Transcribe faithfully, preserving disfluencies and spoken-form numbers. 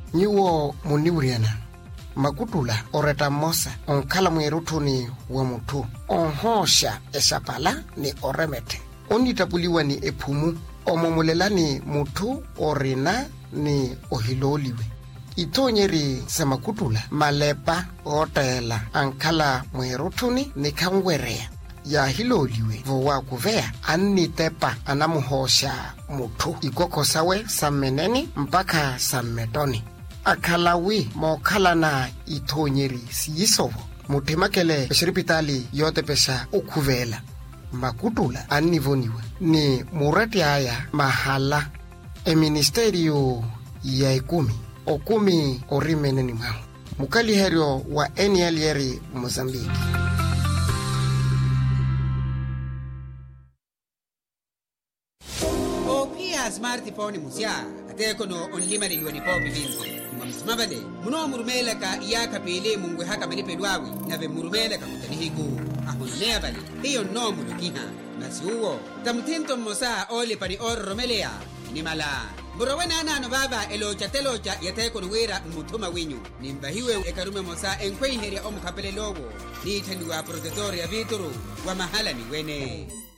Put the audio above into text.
Niwo muniuriana. Makutula oreta mosa onkala mweruthuni wa mutu. Onhosha esapala ni oremete. Onitapuliwa ni ephumu. Omomulelani mutu orina ni ohiloliwe. Itonyeri samakutula malepa otela ankala mweruthuni ni kangwerea. Ya hiloliwe vowa kuvea anitepa anamuhosha mutu. Ikoko sawe sameneni mpaka sametoni. Akalawi mokala na itonyeri siyisovo. Mutemakele peshiripitali yote pesha ukuvela. Makutula anivoniwa ni murati haya mahala e ministerio ya ikumi. Okumi orimeneni mao. Mukali herio wa N L R Mozambique. Smartphone musia ateko no onlima liwani popi vinzi mumsmabale muno murumela ka yaka pele mungwe haka malipe lwawi na ve murumela ka kutanihiku ahonne bale hiyo no mulukiha nasuo tamtinto mosa ole pani or romelea ni mala Burawena nano baba elocha telocha yateko nuwera mutuma winyu nimbahiwe ekarume mosa enkwe heria omukapele logo ni tenduwa protetoria vituru wa mahala ni wene